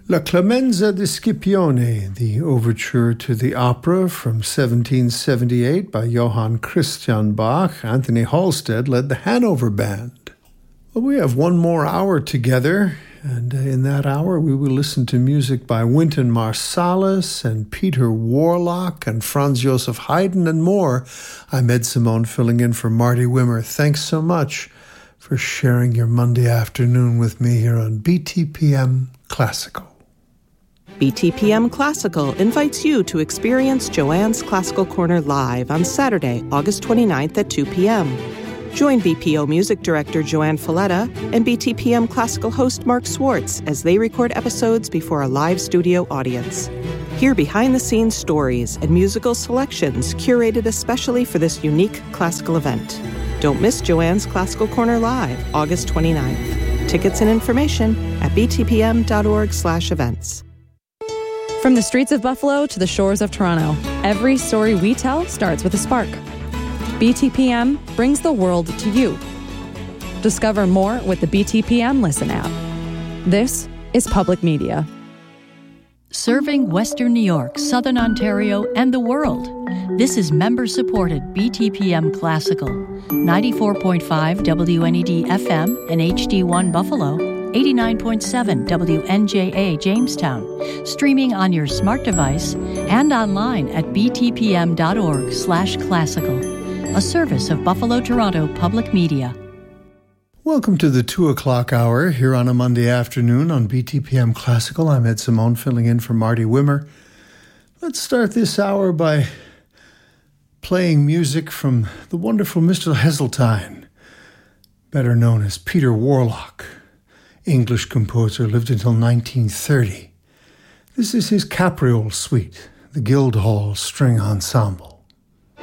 La Clemenza di Scipione, the overture to the opera from 1778 by Johann Christian Bach. Anthony Halstead led the Hanover Band. Well, we have one more hour together, and in that hour we will listen to music by Wynton Marsalis and Peter Warlock and Franz Joseph Haydn and more. I'm Ed Simone filling in for Marty Wimmer. Thanks so much for sharing your Monday afternoon with me here on BTPM Classical. BTPM Classical invites you to experience Joanne's Classical Corner live on Saturday, August 29th at 2 p.m. Join BPO Music Director Joanne Folletta and BTPM Classical host Mark Swartz as they record episodes before a live studio audience. Hear behind-the-scenes stories and musical selections curated especially for this unique classical event. Don't miss Joanne's Classical Corner live, August 29th. Tickets and information at btpm.org/events. From the streets of Buffalo to the shores of Toronto, every story we tell starts with a spark. BTPM brings the world to you. Discover more with the BTPM Listen app. This is public media. Serving Western New York, Southern Ontario, and the world. This is member-supported BTPM Classical, 94.5 WNED FM and HD1 Buffalo, 89.7 WNJA Jamestown, streaming on your smart device and online at btpm.org/classical, a service of Buffalo Toronto Public Media. Welcome to the 2 o'clock hour here on a Monday afternoon on BTPM Classical. I'm Ed Simone filling in for Marty Wimmer. Let's start this hour by playing music from the wonderful Mr. Heseltine, better known as Peter Warlock. English composer, lived until 1930. This is his Capriole Suite, the Guildhall String Ensemble.